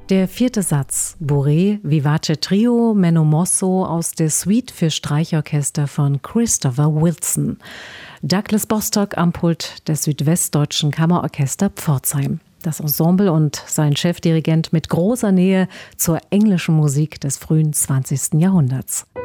Der vierte Satz, Bourrée, Vivace Trio, Menno Mosso aus der Suite für Streichorchester von Christopher Wilson. Douglas Bostock am Pult des Südwestdeutschen Kammerorchester Pforzheim. Das Ensemble und sein Chefdirigent mit großer Nähe zur englischen Musik des frühen 20. Jahrhunderts.